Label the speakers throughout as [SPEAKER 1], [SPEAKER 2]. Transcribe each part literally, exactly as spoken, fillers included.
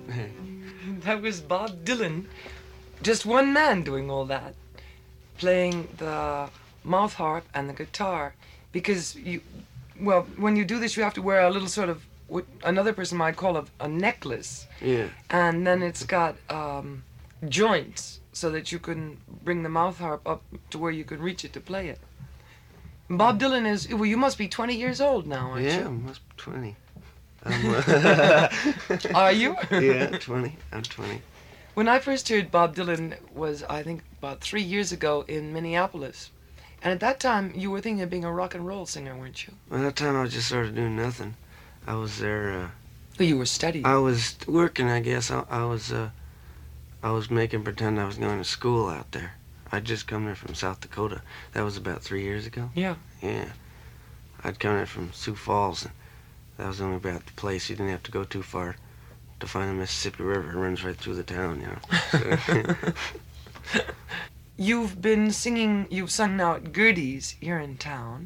[SPEAKER 1] That was Bob Dylan. Just one man doing all that. Playing the mouth harp and the guitar. Because you, well, when you do this, you have to wear a little sort of, what another person might call a, a necklace.
[SPEAKER 2] Yeah.
[SPEAKER 1] And then it's got um, joints so that you can bring the mouth harp up to where you can reach it to play it. Bob Dylan is, well, you must be twenty years old now, aren't
[SPEAKER 2] yeah,
[SPEAKER 1] you?
[SPEAKER 2] I must be twenty. I'm, uh,
[SPEAKER 1] Are you?
[SPEAKER 2] yeah, twenty. I'm twenty.
[SPEAKER 1] When I first heard Bob Dylan was, I think, about three years ago in Minneapolis. And at that time, you were thinking of being a rock and roll singer, weren't you?
[SPEAKER 2] Well, that time I was just sort of doing nothing. I was there, uh...
[SPEAKER 1] Well, you were studying.
[SPEAKER 2] I was working, I guess. I, I was, uh... I was making pretend I was going to school out there. I'd just come there from South Dakota. That was about three years ago.
[SPEAKER 1] Yeah.
[SPEAKER 2] Yeah. I'd come there from Sioux Falls, and that was only about the place. You didn't have to go too far to find the Mississippi River. It runs right through the town, you know. So.
[SPEAKER 1] You've been singing, you've sung now at Gertie's here in town.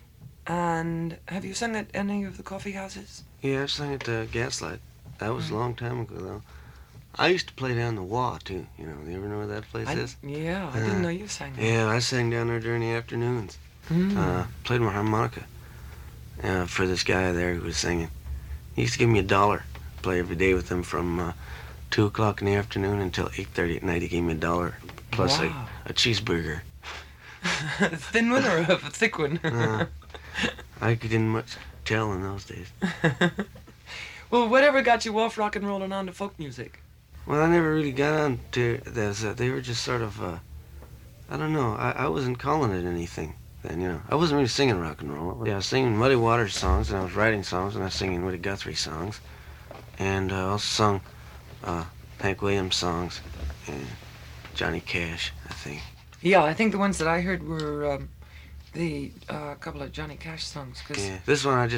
[SPEAKER 1] And have you sung at any of the coffee houses?
[SPEAKER 2] Yeah, I've sung at uh, Gaslight. That was mm. a long time ago, though. I used to play down the Wah, too. You know, you ever know where that place
[SPEAKER 1] I,
[SPEAKER 2] is?
[SPEAKER 1] Yeah, I uh, didn't know you sang there.
[SPEAKER 2] Yeah, I sang down there during the afternoons. Mm. Uh, played my harmonica uh, for this guy there who was singing. He used to give me a dollar. Play every day with him from uh, two o'clock in the afternoon until eight thirty at night. He gave me a dollar plus
[SPEAKER 1] wow.
[SPEAKER 2] a, a cheeseburger.
[SPEAKER 1] A thin one or a thick one?
[SPEAKER 2] uh, I didn't much tell in those days.
[SPEAKER 1] Well, whatever got you off rock and roll and on to folk music?
[SPEAKER 2] Well, I never really got on to those. Uh, they were just sort of, uh, I don't know, I, I wasn't calling it anything then, you know. I wasn't really singing rock and roll. Yeah, I was singing Muddy Waters songs, and I was writing songs, and I was singing Woody Guthrie songs. And I uh, also sung uh, Hank Williams songs and Johnny Cash, I think.
[SPEAKER 1] Yeah, I think the ones that I heard were um, the uh, couple of Johnny Cash songs. Cause
[SPEAKER 2] yeah, this one I just